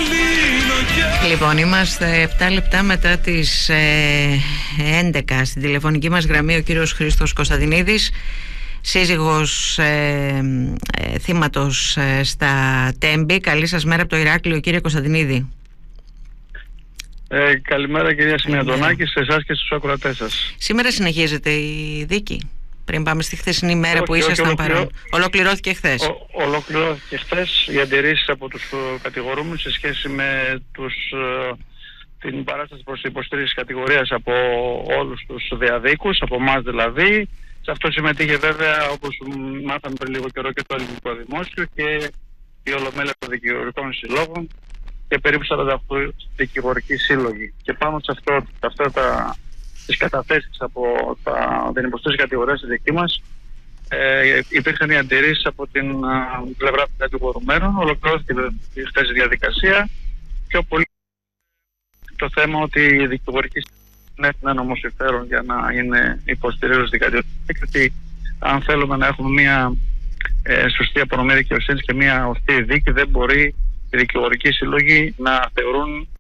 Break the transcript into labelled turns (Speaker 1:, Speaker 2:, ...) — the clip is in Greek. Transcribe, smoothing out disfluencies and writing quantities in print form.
Speaker 1: Λοιπόν, είμαστε 7 λεπτά μετά τις 11. Στην τηλεφωνική μας γραμμή ο κύριος Χρήστος Κωνσταντινίδης, σύζυγος θύματος στα Τέμπη. Καλή σας μέρα από το Ηράκλειο, κύριε Κωνσταντινίδη.
Speaker 2: Καλημέρα κυρία Σημειατονάκη, σε εσάς και στους ακροατές σας.
Speaker 1: Σήμερα συνεχίζεται η δίκη, πριν πάμε στη χθεσινή μέρα που ήσασταν παρόν? Ολοκληρώθηκε χθες.
Speaker 2: Ολοκληρώθηκε χθες. Οι αντιρρήσεις από τους κατηγορούμενους σε σχέση με την παράσταση προς υποστήριξη κατηγορίας από όλους τους διαδίκους, από εμάς δηλαδή. Σε αυτό συμμετείχε βέβαια, όπως μάθαμε πριν λίγο καιρό, και το Ελληνικό Δημόσιο και η Ολομέλεια των Δικηγορικών Συλλόγων και περίπου 48 δικηγορικοί σύλλογοι. Και πάνω σε τις καταθέσεις από την υποστήριξη κατηγορίας στη δική μας, υπήρχαν οι αντιρρήσεις από την πλευρά των κατηγορουμένων. Ολοκληρώθηκε χθες η διαδικασία. Πιο πολύ το θέμα ότι οι δικηγορικοί έχουν ένα νομοσυμφέρον για να είναι υποστηρίζοντας την κατηγορία. Γιατί αν θέλουμε να έχουμε μια σωστή απονομή δικαιοσύνης και μια ορθή δίκη, δεν μπορεί οι δικηγορικοί σύλλογοι να θεωρούν